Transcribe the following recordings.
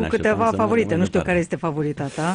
câteva favorite, nu știu care este favorita ta.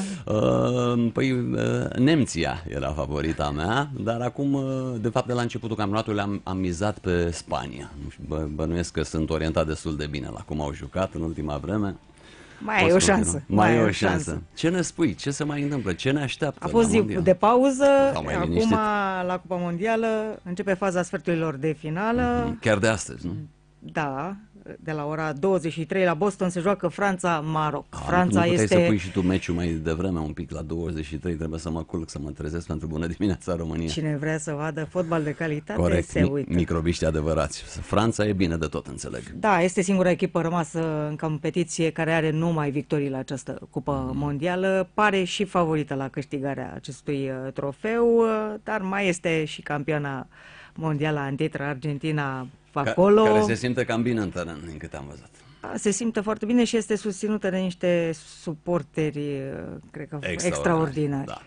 Nemția era favorita mea, dar acum, de fapt, de la începutul campionatului am mizat pe Spania. Bănuiesc că sunt orientat destul de bine la cum au jucat în ultima vreme. Mai e o șansă. Mai e o șansă. Ce ne spui? Ce se mai întâmplă? Ce ne așteaptă? A fost zi de pauză, acum la Cupa Mondială începe faza sferturilor de finală. Chiar de astăzi, nu? Da, de la ora 23 la Boston se joacă Franța-Maroc. Franța este... să pui și tu meciul mai devreme un pic la 23, trebuie să mă culc, să mă trezesc pentru Bună dimineața România. Cine vrea să vadă fotbal de calitate, corect, se uită. Microbiști adevărați. Franța e bine de tot, înțeleg. Da, este singura echipă rămasă în competiție care are numai victorii la această Cupă Mondială. Pare și favorită la câștigarea acestui trofeu, dar mai este și campioana mondială antitră Argentina acolo. Care se simte cam bine în teren, din câte am văzut. Se simte foarte bine și este susținută de niște suporteri, cred că extraordinari. Da.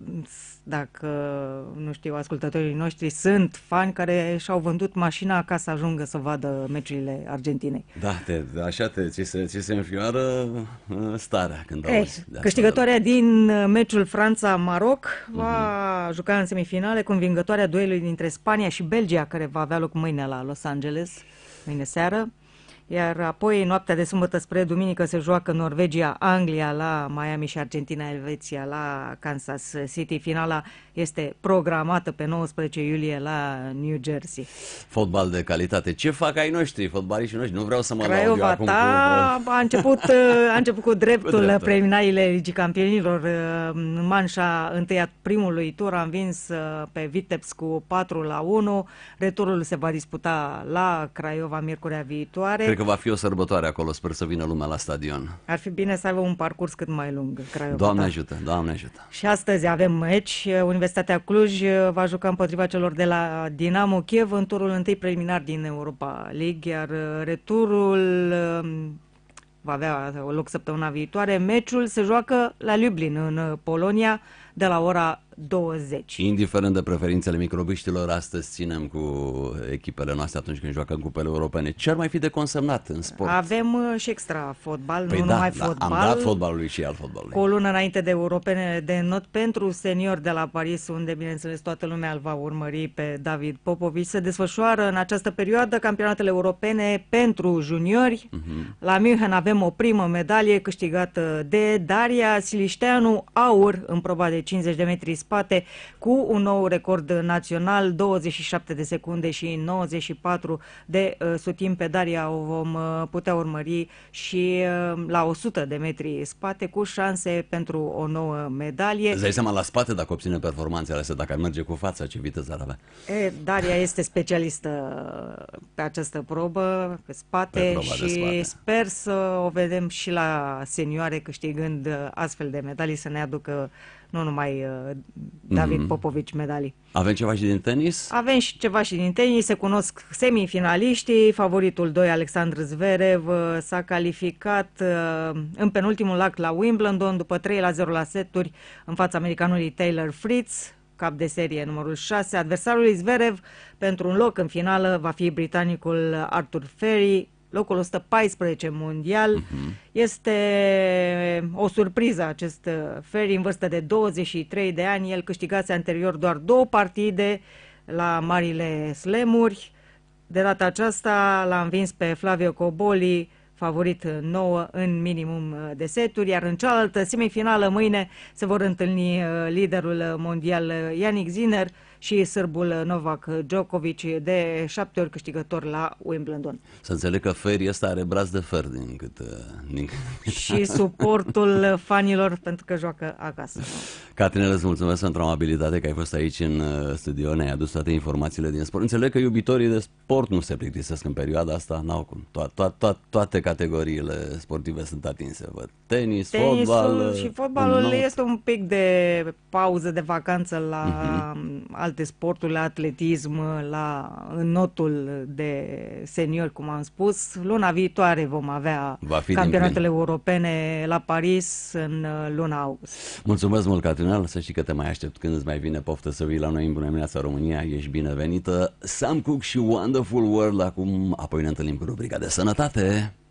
Dacă, nu știu, ascultătorii noștri sunt fani care și-au vândut mașina ca să ajungă să vadă meciurile Argentinei. Da, așa ți se înfioară starea când auzi. Câștigătoarea din meciul Franța-Maroc va juca în semifinale cu învingătoarea duelului dintre Spania și Belgia, care va avea loc mâine la Los Angeles, mâine seară. Iar apoi, noaptea de sâmbătă spre duminică, se joacă Norvegia-Anglia la Miami și Argentina-Elveția la Kansas City. Finala este programată pe 19 iulie la New Jersey. Fotbal de calitate. Ce fac ai noștri, fotbaliștii noștri? Nu vreau să mă laud eu acum a început cu dreptul preliminariile Ligii Campionilor. În manșa întâi a primului tur a învins pe Vitebsk cu 4-1. Returul se va disputa la Craiova miercurea viitoare. Cred că va fi o sărbătoare acolo, sper să vină lumea la stadion. Ar fi bine să aibă un parcurs cât mai lung, Craiova. Doamne ajută, Doamne ajută. Și astăzi avem meci. Universitatea Cluj va juca împotriva celor de la Dinamo Kiev în turul întâi preliminar din Europa League, iar returul va avea loc săptămâna viitoare. Meciul se joacă la Lublin, în Polonia, de la ora 20. Indiferent de preferințele microbiștilor, astăzi ținem cu echipele noastre atunci când joacă în cupele europene. Ce ar mai fi de consemnat în sport? Avem și extra fotbal, nu numai fotbal. Am dat fotbalului și alt fotbalului. Cu o lună înainte de europene de not pentru seniori de la Paris, unde, bineînțeles, toată lumea îl va urmări pe David Popovici. Se desfășoară în această perioadă campionatele europene pentru juniori. La München avem o primă medalie câștigată de Daria Silișteanu, aur în proba de 50 de metri spate, cu un nou record național, 27 de secunde și 94 de sutim. Pe Daria o vom putea urmări și la 100 de metri spate, cu șanse pentru o nouă medalie. Îți dai seama la spate dacă obține performanțele astea, dacă ar merge cu fața, ce viteză ar avea? Daria este specialistă pe această probă, pe spate, și sper să o vedem și la senioare câștigând astfel de medalii, să ne aducă nu numai David Popovici medalii. Avem ceva și din tenis? Avem și ceva și din tenis. Se cunosc semifinaliștii. Favoritul 2, Alexandru Zverev, s-a calificat în penultimul act la Wimbledon după 3-0 la seturi în fața americanului Taylor Fritz, cap de serie numărul 6. Adversarul lui Zverev pentru un loc în finală va fi britanicul Arthur Feri, locul 114 mondial. Este o surpriză acest Feri, în vârstă de 23 de ani. El câștigase anterior doar 2 partide la marile slamuri. De data aceasta l-a învins pe Flavio Cobolli, favorit 9 în minimum de seturi, iar în cealaltă semifinală mâine se vor întâlni liderul mondial Jannik Sinner și sârbul Novak Djokovic, de 7 ori câștigător la Wimbledon. Să înțeleg că Feri ăsta are braț de fer din cât... Și suportul fanilor pentru că joacă acasă. Catrinel, îți mulțumesc pentru amabilitate că ai fost aici în studio, ne-ai adus toate informațiile din sport. Înțeleg că iubitorii de sport nu se plictisesc în perioada asta, n-au cum. Toate categoriile sportive sunt atinse. Tenis, fotbal... Și fotbalul este un pic de pauză, de vacanță la alte sporturi, la atletism, la înnotul de seniori, cum am spus. Luna viitoare vom avea campionatele europene la Paris în luna august. Mulțumesc mult, Catrinel, să știi că te mai aștept când îți mai vine poftă să vii la noi în Bună dimineața România, ești binevenită. Sam Cooke și Wonderful World acum, apoi ne întâlnim cu rubrica de sănătate.